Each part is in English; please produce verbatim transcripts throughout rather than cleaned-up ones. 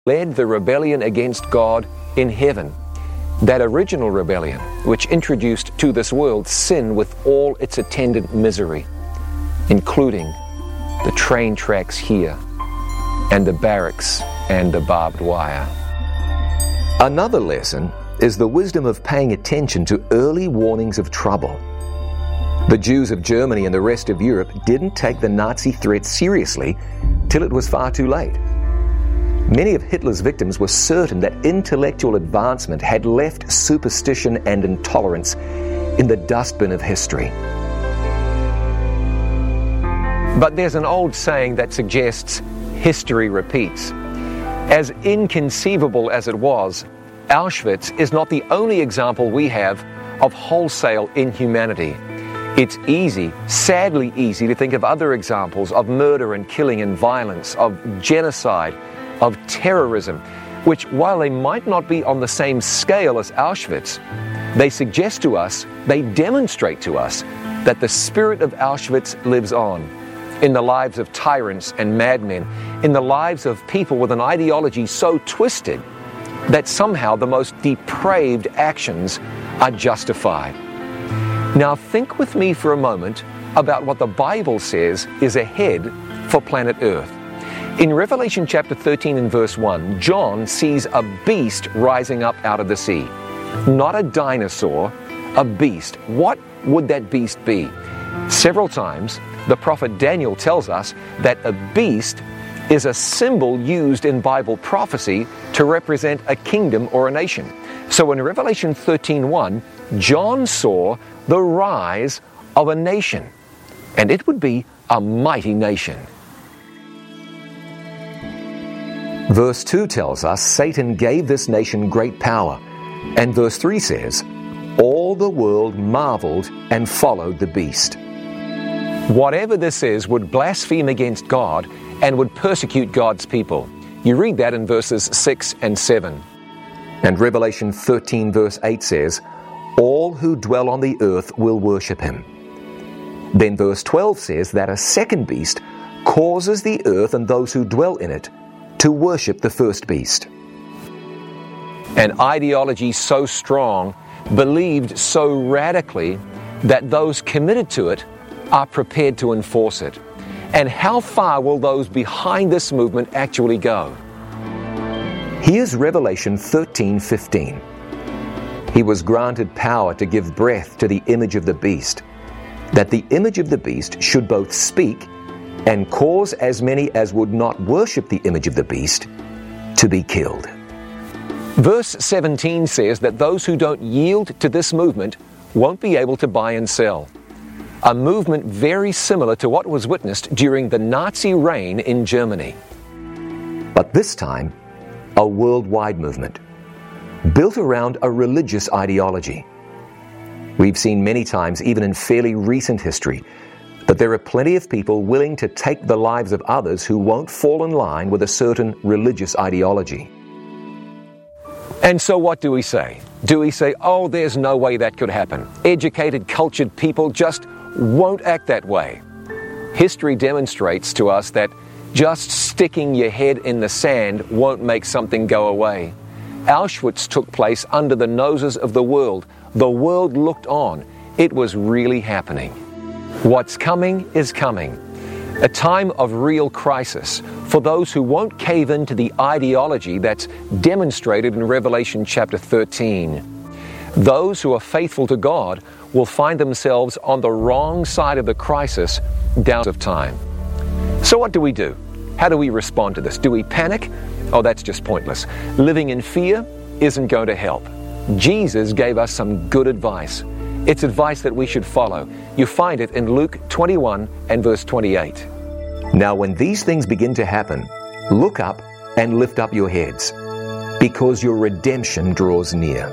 led the rebellion against God in heaven. That original rebellion, which introduced to this world sin with all its attendant misery, including the train tracks here, and the barracks, and the barbed wire. Another lesson is the wisdom of paying attention to early warnings of trouble. The Jews of Germany and the rest of Europe didn't take the Nazi threat seriously till it was far too late. Many of Hitler's victims were certain that intellectual advancement had left superstition and intolerance in the dustbin of history. But there's an old saying that suggests history repeats. As inconceivable as it was, Auschwitz is not the only example we have of wholesale inhumanity. It's easy, sadly easy, to think of other examples of murder and killing and violence, of genocide, of terrorism, which, while they might not be on the same scale as Auschwitz, they suggest to us, they demonstrate to us, that the spirit of Auschwitz lives on in the lives of tyrants and madmen, in the lives of people with an ideology so twisted that somehow the most depraved actions are justified. Now think with me for a moment about what the Bible says is ahead for planet Earth. In Revelation chapter thirteen and verse one, John sees a beast rising up out of the sea. Not a dinosaur, a beast. What would that beast be? Several times, the prophet Daniel tells us that a beast is a symbol used in Bible prophecy to represent a kingdom or a nation. So in Revelation thirteen one, John saw the rise of a nation, and it would be a mighty nation. Verse two tells us Satan gave this nation great power, and verse three says, all the world marveled and followed the beast. Whatever this is would blaspheme against God and would persecute God's people. You read that in verses six and seven. And Revelation thirteen verse eight says, all who dwell on the earth will worship him. Then verse twelve says that a second beast causes the earth and those who dwell in it to worship the first beast. An ideology so strong, believed so radically, that those committed to it are prepared to enforce it. And how far will those behind this movement actually go? Here's Revelation thirteen fifteen. He was granted power to give breath to the image of the beast, that the image of the beast should both speak and cause as many as would not worship the image of the beast to be killed. Verse seventeen says that those who don't yield to this movement won't be able to buy and sell. A movement very similar to what was witnessed during the Nazi reign in Germany. But this time, a worldwide movement, built around a religious ideology. We've seen many times, even in fairly recent history, that there are plenty of people willing to take the lives of others who won't fall in line with a certain religious ideology. And so what do we say? Do we say, oh, there's no way that could happen? Educated, cultured people just won't act that way. History demonstrates to us that just sticking your head in the sand won't make something go away. Auschwitz took place under the noses of the world. The world looked on. It was really happening. What's coming is coming. A time of real crisis for those who won't cave into the ideology that's demonstrated in Revelation chapter thirteen. Those who are faithful to God will find themselves on the wrong side of the crisis down of time. So what do we do? How do we respond to this? Do we panic? Oh, that's just pointless. Living in fear isn't going to help. Jesus gave us some good advice. It's advice that we should follow. You find it in Luke twenty-one and verse twenty-eight. Now when these things begin to happen, look up and lift up your heads, because your redemption draws near.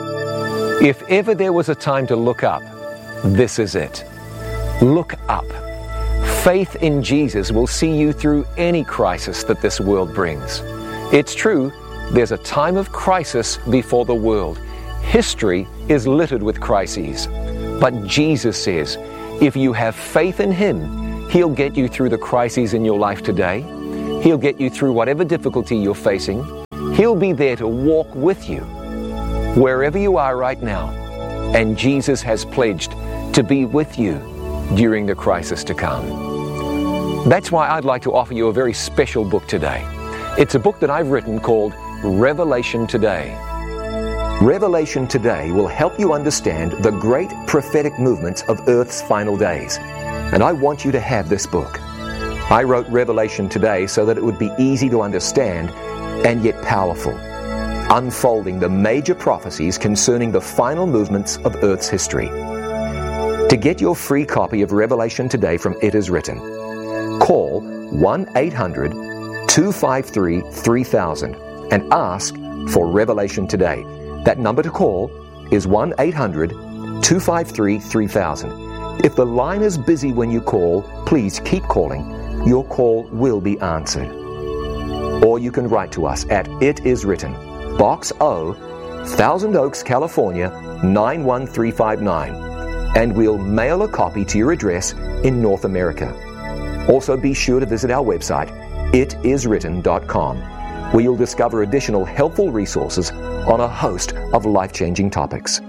If ever there was a time to look up, this is it. Look up. Faith in Jesus will see you through any crisis that this world brings. It's true, there's a time of crisis before the world. History is littered with crises. But Jesus says, if you have faith in Him, He'll get you through the crises in your life today, He'll get you through whatever difficulty you're facing. He'll be there to walk with you wherever you are right now. And Jesus has pledged to be with you during the crisis to come. That's why I'd like to offer you a very special book today. It's a book that I've written called Revelation Today. Revelation Today will help you understand the great prophetic movements of Earth's final days. And I want you to have this book. I wrote Revelation Today so that it would be easy to understand and yet powerful, unfolding the major prophecies concerning the final movements of Earth's history. To get your free copy of Revelation Today from It Is Written, call one eight hundred two five three three thousand and ask for Revelation Today. That number to call is one eight hundred two five three three thousand. If the line is busy when you call, please keep calling. Your call will be answered. Or you can write to us at It Is Written, Box O, Thousand Oaks, California, nine one three five nine, and we'll mail a copy to your address in North America. Also be sure to visit our website, it is written dot com, where you'll discover additional helpful resources on a host of life-changing topics.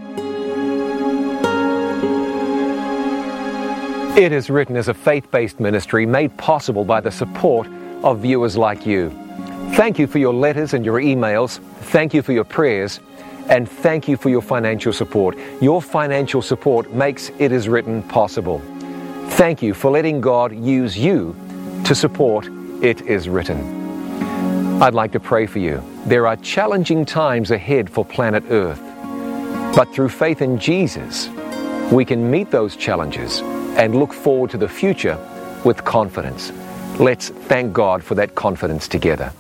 It Is Written is a faith-based ministry made possible by the support of viewers like you. Thank you for your letters and your emails. Thank you for your prayers. And thank you for your financial support. Your financial support makes It Is Written possible. Thank you for letting God use you to support It Is Written. I'd like to pray for you. There are challenging times ahead for planet Earth. But through faith in Jesus, we can meet those challenges and look forward to the future with confidence. Let's thank God for that confidence together.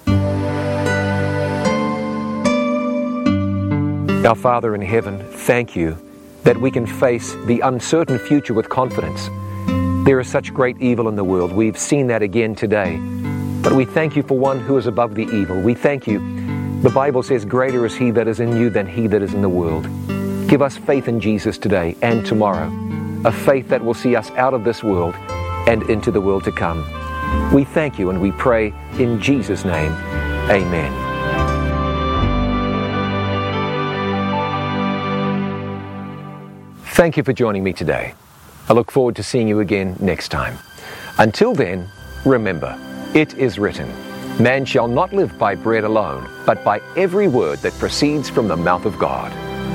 Our Father in heaven, thank you that we can face the uncertain future with confidence. There is such great evil in the world. We've seen that again today. But we thank you for one who is above the evil. We thank you. The Bible says, greater is he that is in you than he that is in the world. Give us faith in Jesus today and tomorrow, a faith that will see us out of this world and into the world to come. We thank you and we pray in Jesus' name. Amen. Thank you for joining me today. I look forward to seeing you again next time. Until then, remember, it is written, man shall not live by bread alone, but by every word that proceeds from the mouth of God.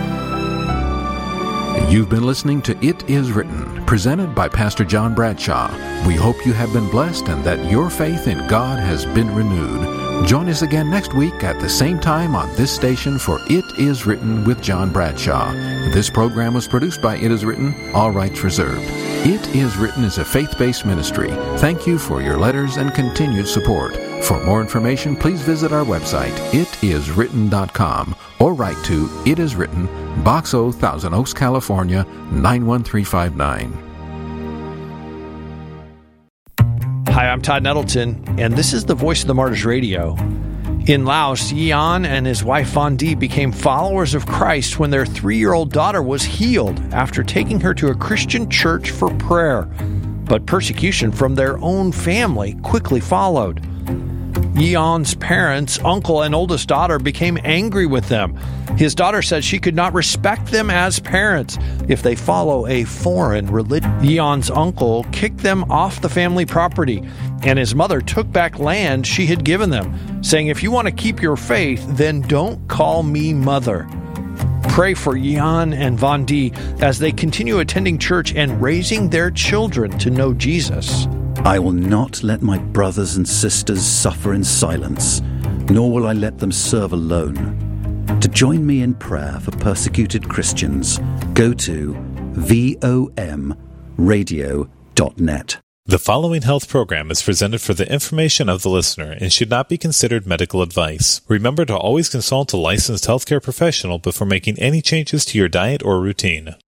You've been listening to It Is Written, presented by Pastor John Bradshaw. We hope you have been blessed and that your faith in God has been renewed. Join us again next week at the same time on this station for It Is Written with John Bradshaw. This program was produced by It Is Written, all rights reserved. It Is Written is a faith-based ministry. Thank you for your letters and continued support. For more information, please visit our website, it is written dot com, or write to It Is Written, Box O, Thousand Oaks, California, nine one three five nine. Hi, I'm Todd Nettleton, and this is the Voice of the Martyrs Radio. In Laos, Yian and his wife Van Di became followers of Christ when their three-year-old daughter was healed after taking her to a Christian church for prayer. But persecution from their own family quickly followed. Yian's parents, uncle, and oldest daughter became angry with them. His daughter said she could not respect them as parents if they follow a foreign religion. Yian's uncle kicked them off the family property, and his mother took back land she had given them, saying, if you want to keep your faith, then don't call me mother. Pray for Yian and Van Di as they continue attending church and raising their children to know Jesus. I will not let my brothers and sisters suffer in silence, nor will I let them serve alone. To join me in prayer for persecuted Christians, go to vom radio dot net. The following health program is presented for the information of the listener and should not be considered medical advice. Remember to always consult a licensed healthcare professional before making any changes to your diet or routine.